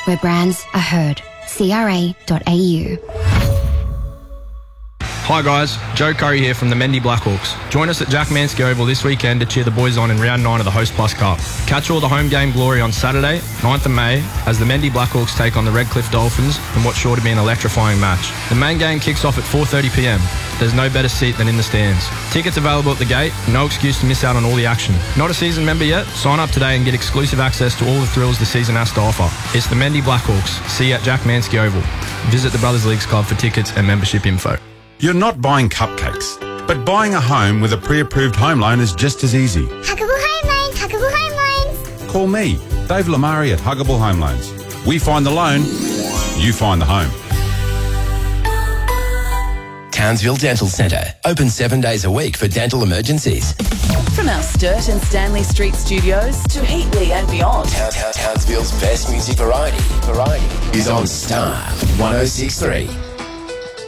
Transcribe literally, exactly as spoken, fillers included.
where brands are heard. C R A dot A U. Hi guys, Joe Curry here from the Mendy Blackhawks. Join us at Jack Manske Oval this weekend to cheer the boys on in round nine of the Host Plus Cup. Catch all the home game glory on Saturday, ninth of May, as the Mendy Blackhawks take on the Redcliffe Dolphins in what's sure to be an electrifying match. The main game kicks off at four thirty p m. There's no better seat than in the stands. Tickets available at the gate, no excuse to miss out on all the action. Not a season member yet? Sign up today and get exclusive access to all the thrills the season has to offer. It's the Mendy Blackhawks. See you at Jack Manske Oval. Visit the Brothers Leagues Club for tickets and membership info. You're not buying cupcakes, but buying a home with a pre-approved home loan is just as easy. Huggable Home Loans, Huggable Home Loans. Call me, Dave Lamari at Huggable Home Loans. We find the loan, you find the home. Townsville Dental Centre, open seven days a week for dental emergencies. From our Sturt and Stanley Street studios to Heatley and beyond. Town, Town, Townsville's best music variety, variety is on Star one oh six point three.